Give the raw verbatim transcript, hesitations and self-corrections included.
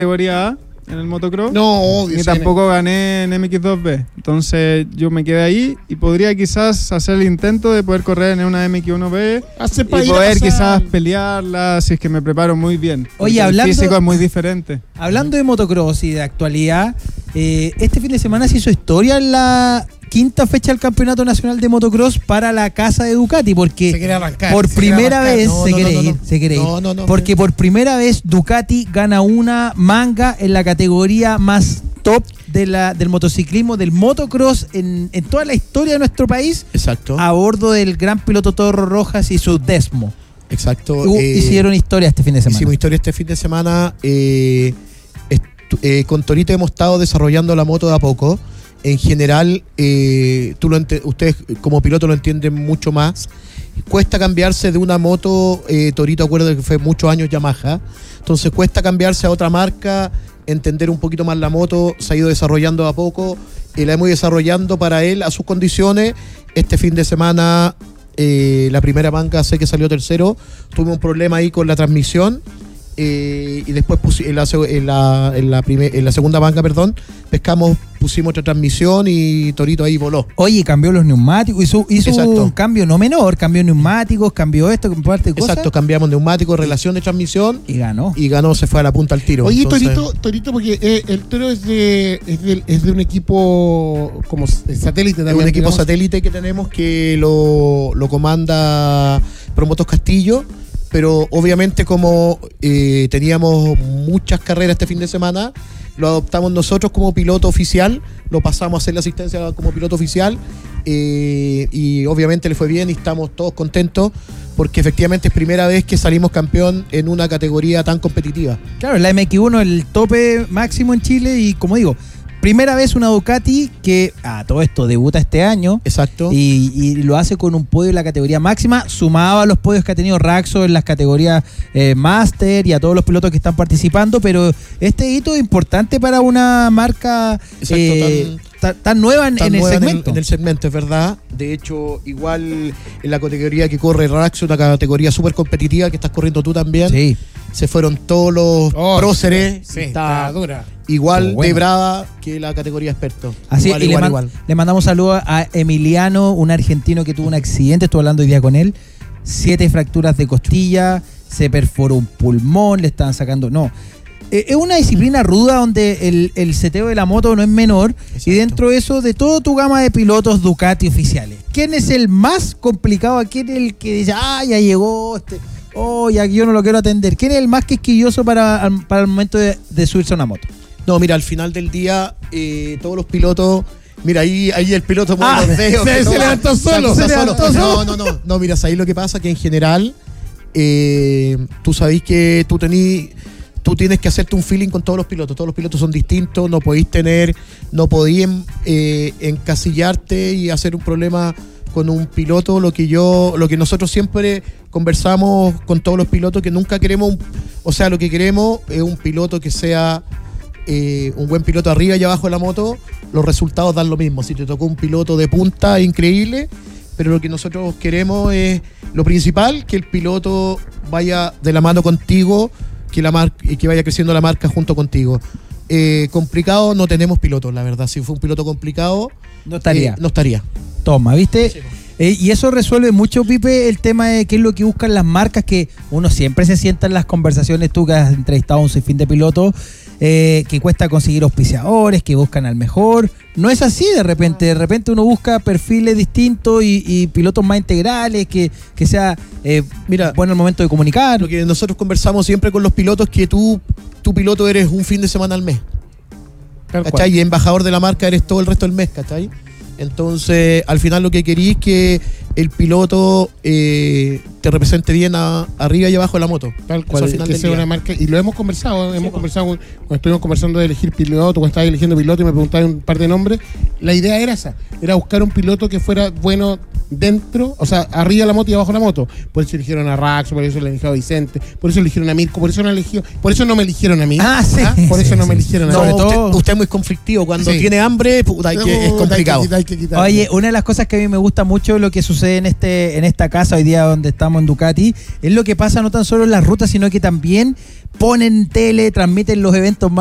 categoría A en el motocross. No, obvio. Ni tampoco gané en M X dos B. Entonces yo me quedé ahí y podría quizás hacer el intento de poder correr en una M X uno B Hace y pa' ir a poder pasar. quizás pelearla si es que me preparo muy bien. Oye, Porque hablando- el físico es muy diferente. Hablando de motocross y de actualidad, eh, este fin de semana se hizo historia en la quinta fecha del Campeonato Nacional de Motocross para la casa de Ducati, porque Se quiere arrancar. por se quiere primera arrancar. vez No, se no, quiere no, no, ir, no. se quiere ir. No, no, no. Porque por primera vez Ducati gana una manga en la categoría más top de la, del motociclismo, del motocross en, en toda la historia de nuestro país, Exacto. a bordo del gran piloto Toro Rojas y su Desmo. Exacto. Hu- eh, Hicieron historia este fin de semana. Hicimos historia este fin de semana. Eh, estu- eh, con Torito hemos estado desarrollando la moto de a poco. En general, eh, tú lo ente- ustedes como piloto lo entienden mucho más. Cuesta cambiarse de una moto, eh, Torito, acuerdo que fue muchos años Yamaha. Entonces cuesta cambiarse a otra marca, entender un poquito más la moto. Se ha ido desarrollando de a poco. Eh, la hemos ido desarrollando para él, a sus condiciones. Este fin de semana, eh, la primera manga sé que salió tercero. Tuvimos un problema ahí con la transmisión. Eh, y después pusi- en, la, seg- en, la, en, la primer- en la segunda manga, perdón, pescamos, pusimos otra transmisión y Torito ahí voló. Oye, cambió los neumáticos, hizo, hizo Exacto. un cambio no menor, cambió neumáticos, cambió esto, parte de cosas. Exacto, cambiamos neumáticos, relación de transmisión Y ganó. y ganó, se fue a la punta al tiro. Oye, Entonces, Torito, Torito, porque eh, el Toro es de, es, de, es de un equipo como s- satélite es también. un equipo digamos. satélite que tenemos que lo, lo comanda Promotos Castillo, pero obviamente como eh, teníamos muchas carreras este fin de semana, lo adoptamos nosotros como piloto oficial, lo pasamos a hacer la asistencia como piloto oficial eh, y obviamente le fue bien y estamos todos contentos porque efectivamente es primera vez que salimos campeón en una categoría tan competitiva. Claro, la M X uno, el tope máximo en Chile y como digo, primera vez una Ducati que a todo esto debuta este año Exacto. y, y lo hace con un podio en la categoría máxima, sumado a los podios que ha tenido Raxo en las categorías eh, Master y a todos los pilotos que están participando, pero este hito es importante para una marca Exacto, eh, tan, tan nueva en, Tan en el nueva segmento. En el segmento, es verdad. De hecho, igual en la categoría que corre Raxo, una categoría súper competitiva que estás corriendo tú también. Sí. Se fueron todos los Oh, próceres. Sí, Está está dura. igual Estuvo bueno. de brava que la categoría experto. Así, igual, y igual, le, man- igual. le mandamos saludos a Emiliano, un argentino que tuvo un accidente, estuve hablando hoy día con él, siete fracturas de costilla, se perforó un pulmón, le estaban sacando, no. Eh, es una disciplina ruda donde el, el seteo de la moto no es menor. Exacto. Y dentro de eso, de toda tu gama de pilotos Ducati oficiales, ¿quién es el más complicado? ¿A quién es el que dice, ah, ya llegó, este, oh, ya yo no lo quiero atender? ¿Quién es el más quisquilloso para, para el momento de, de subirse a una moto? No, mira, al final del día, eh, todos los pilotos. Mira, ahí, ahí el piloto pone Ah, los dedos, se- que se no, levantó solo, se se levantó levantó No, no, no. No, mira, ahí lo que pasa que en general, eh, tú sabés que tú tenés. Tú tienes que hacerte un feeling con todos los pilotos. Todos los pilotos son distintos. No podéis tener, no podéis eh, encasillarte y hacer un problema con un piloto. Lo que yo, lo que nosotros siempre conversamos con todos los pilotos, que nunca queremos, un, o sea, lo que queremos es un piloto que sea eh, un buen piloto arriba y abajo de la moto. Los resultados dan lo mismo. Si te tocó un piloto de punta, increíble. Pero lo que nosotros queremos es lo principal, que el piloto vaya de la mano contigo, que la marca y que vaya creciendo la marca junto contigo. Eh, complicado no tenemos pilotos, la verdad. Si fue un piloto complicado, No estaría. eh, no estaría. Toma, ¿viste? Sí, Eh, y eso resuelve mucho, Pipe, el tema de qué es lo que buscan las marcas, que uno siempre se sienta en las conversaciones, tú que has entrevistado a un sinfín de pilotos, eh, que cuesta conseguir auspiciadores, que buscan al mejor. No es así de repente, de repente uno busca perfiles distintos y, y pilotos más integrales, que, que sea eh, Mira, bueno el momento de comunicar. Lo que nosotros conversamos siempre con los pilotos es que tú, tu piloto eres un fin de semana al mes. Tal cual. ¿Cachai? Y embajador de la marca eres todo el resto del mes, ¿cachai? Entonces, al final lo que querís es que el piloto eh, te represente bien a- arriba y abajo de la moto. Tal Eso cual, al final que del sea día. una marca, y lo hemos conversado, hemos po. conversado con- cuando estuvimos conversando de elegir piloto, cuando estabas eligiendo piloto y me preguntaban un par de nombres, la idea era esa, era buscar un piloto que fuera bueno dentro, o sea, arriba de la moto y abajo de la moto. Por eso eligieron a Raxo, por eso le eligieron a Vicente, por eso eligieron a Mirko, por eso no eligieron, por eso no me eligieron a mí. Ah, sí. Por eso Sí, no sí, me eligieron No, a mí. Sobre usted, todo- usted es muy conflictivo. Cuando Sí. tiene hambre, puta, hay que- es Puta, complicado. hay que- hay que quitar. Oye, una de las cosas que a mí me gusta mucho de lo que sucede en este en esta casa hoy día donde estamos en Ducati es lo que pasa no tan solo en las rutas, sino que también ponen tele, transmiten los eventos